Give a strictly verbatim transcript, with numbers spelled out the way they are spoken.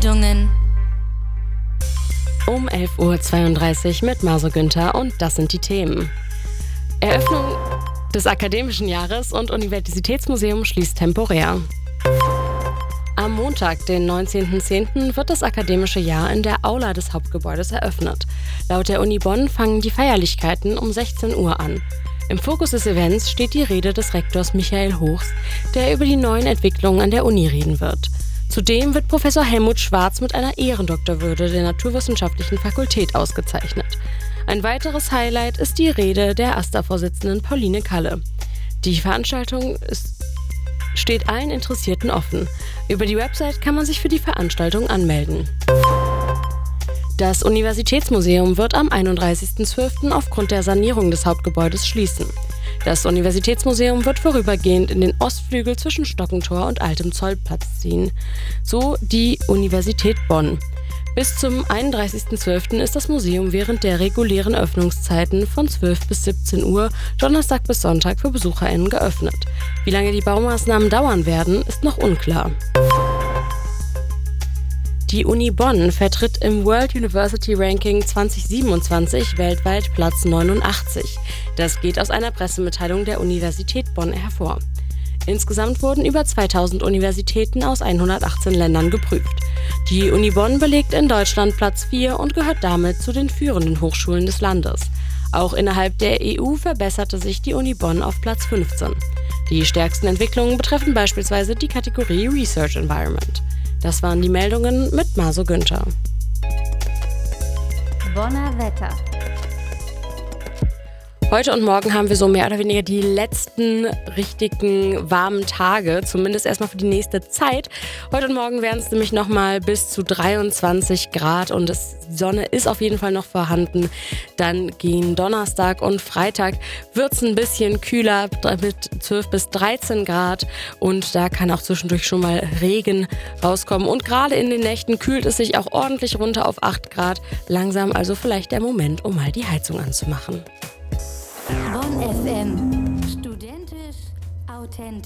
Meldungen. Um elf Uhr zweiunddreißig mit Maso Günther und das sind die Themen. Eröffnung des akademischen Jahres und Universitätsmuseum schließt temporär. Am Montag, den neunzehnten zehnten, wird das akademische Jahr in der Aula des Hauptgebäudes eröffnet. Laut der Uni Bonn fangen die Feierlichkeiten um sechzehn Uhr an. Im Fokus des Events steht die Rede des Rektors Michael Hochs, der über die neuen Entwicklungen an der Uni reden wird. Zudem wird Professor Helmut Schwarz mit einer Ehrendoktorwürde der Naturwissenschaftlichen Fakultät ausgezeichnet. Ein weiteres Highlight ist die Rede der A S tA-Vorsitzenden Pauline Kalle. Die Veranstaltung ist, steht allen Interessierten offen. Über die Website kann man sich für die Veranstaltung anmelden. Das Universitätsmuseum wird am einunddreißigsten zwölften aufgrund der Sanierung des Hauptgebäudes schließen. Das Universitätsmuseum wird vorübergehend in den Ostflügel zwischen Stockentor und Altem Zollplatz ziehen, so die Universität Bonn. Bis zum einunddreißigsten zwölften ist das Museum während der regulären Öffnungszeiten von zwölf bis siebzehn Uhr, Donnerstag bis Sonntag für BesucherInnen geöffnet. Wie lange die Baumaßnahmen dauern werden, ist noch unklar. Die Uni Bonn vertritt im World University Ranking zwanzig siebenundzwanzig weltweit Platz neunundachtzig. Das geht aus einer Pressemitteilung der Universität Bonn hervor. Insgesamt wurden über zweitausend Universitäten aus hundertachtzehn Ländern geprüft. Die Uni Bonn belegt in Deutschland Platz vier und gehört damit zu den führenden Hochschulen des Landes. Auch innerhalb der E U verbesserte sich die Uni Bonn auf Platz fünfzehn. Die stärksten Entwicklungen betreffen beispielsweise die Kategorie Research Environment. Das waren die Meldungen mit Maso Günther. Bonner Wetter. Heute und morgen haben wir so mehr oder weniger die letzten richtigen warmen Tage, zumindest erstmal für die nächste Zeit. Heute und morgen werden es nämlich nochmal bis zu dreiundzwanzig Grad und das, die Sonne ist auf jeden Fall noch vorhanden. Dann gehen Donnerstag und Freitag wird es ein bisschen kühler mit zwölf bis dreizehn Grad und da kann auch zwischendurch schon mal Regen rauskommen. Und gerade in den Nächten kühlt es sich auch ordentlich runter auf acht Grad. Langsam also vielleicht der Moment, um mal die Heizung anzumachen. Bonn F M. Studentisch, authentisch.